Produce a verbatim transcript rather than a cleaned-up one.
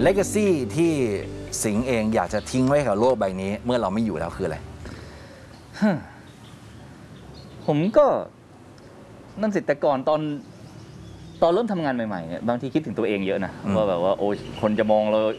เลกาซีที่สิงห์เองอยากจะทิ้งไว้กับโลกใบนี้เมื่อเราไม่อยู่แล้วคืออะไรผมก็นั่นสิแต่ก่อนตอนตอนเริ่มทำงานใหม่ๆเนี่ยบางทีคิดถึงตัวเองเยอะนะว่าแบบว่าโอ้คนจะมองเรา